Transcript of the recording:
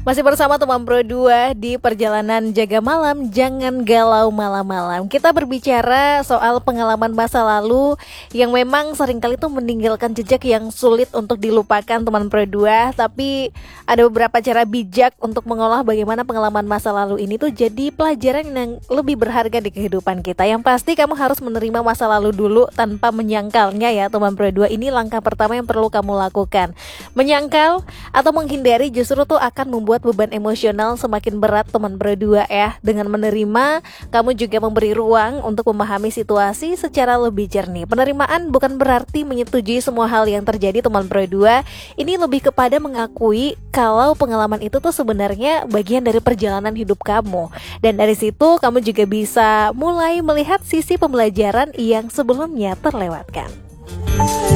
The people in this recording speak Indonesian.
Masih bersama teman Pro 2 di perjalanan jaga malam, jangan galau malam-malam. Kita berbicara soal pengalaman masa lalu yang memang seringkali tuh meninggalkan jejak yang sulit untuk dilupakan teman Pro 2. Tapi ada beberapa cara bijak untuk mengolah bagaimana pengalaman masa lalu ini tuh jadi pelajaran yang lebih berharga di kehidupan kita. Yang pasti kamu harus menerima masa lalu dulu tanpa menyangkalnya ya teman Pro 2. Ini langkah pertama yang perlu kamu lakukan. Menyangkal atau menghindari justru tuh akan membuat beban emosional semakin berat teman berdua ya. Dengan menerima, kamu juga memberi ruang untuk memahami situasi secara lebih jernih. Penerimaan bukan berarti menyetujui semua hal yang terjadi teman berdua. Ini lebih kepada mengakui kalau pengalaman itu tuh sebenarnya bagian dari perjalanan hidup kamu. Dan dari situ kamu juga bisa mulai melihat sisi pembelajaran yang sebelumnya terlewatkan.